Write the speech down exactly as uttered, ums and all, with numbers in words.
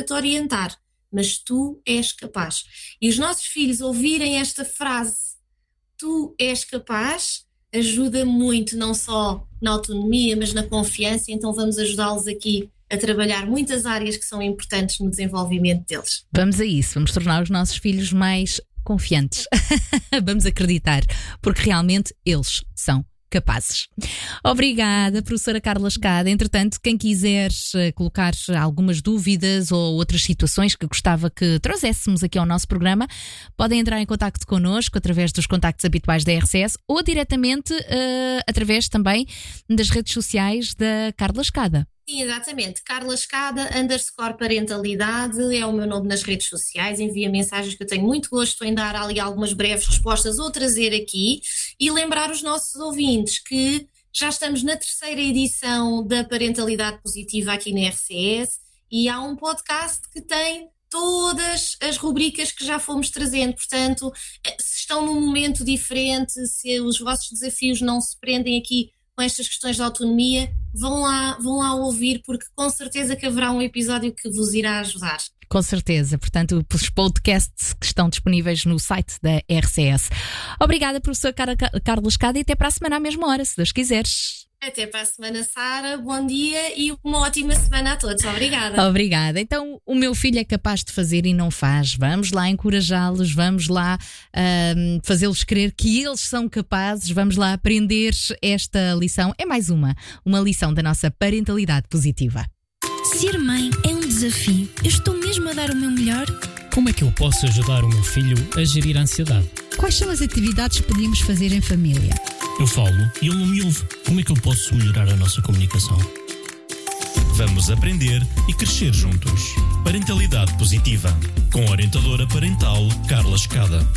te orientar, mas tu és capaz. E os nossos filhos ouvirem esta frase, tu és capaz, ajuda muito, não só na autonomia, mas na confiança. Então vamos ajudá-los aqui a trabalhar muitas áreas que são importantes no desenvolvimento deles. Vamos a isso, vamos tornar os nossos filhos mais confiantes. Vamos acreditar, porque realmente eles são capazes. Obrigada, professora Carla Escada. Entretanto, quem quiser colocar algumas dúvidas ou outras situações que gostava que trouxéssemos aqui ao nosso programa, podem entrar em contacto connosco através dos contactos habituais da R C S ou diretamente uh, através também das redes sociais da Carla Escada. Sim, exatamente. Carla Escada, underscore parentalidade, é o meu nome nas redes sociais. Envia mensagens que eu tenho muito gosto em dar ali algumas breves respostas ou trazer aqui. E lembrar os nossos ouvintes que já estamos na terceira edição da Parentalidade Positiva aqui na R C S e há um podcast que tem todas as rubricas que já fomos trazendo. Portanto, se estão num momento diferente, se os vossos desafios não se prendem aqui com estas questões de autonomia, vão lá, vão lá ouvir, porque com certeza que haverá um episódio que vos irá ajudar. Com certeza, portanto, os podcasts que estão disponíveis no site da R C S. Obrigada, professor Car- Carla Escada, e até para a semana à mesma hora, se Deus quiseres. Até para a semana, Sara. Bom dia e uma ótima semana a todos. Obrigada. Obrigada. Então, o meu filho é capaz de fazer e não faz. Vamos lá encorajá-los, vamos lá um, fazê-los crer que eles são capazes, vamos lá aprender esta lição. É mais uma, uma lição da nossa parentalidade positiva. Ser mãe é um desafio. Eu estou mesmo a dar o meu melhor? Como é que eu posso ajudar o meu filho a gerir a ansiedade? Quais são as atividades que podemos fazer em família? Eu falo e ele não me ouve. Como é que eu posso melhorar a nossa comunicação? Vamos aprender e crescer juntos. Parentalidade Positiva, com a orientadora parental Carla Escada.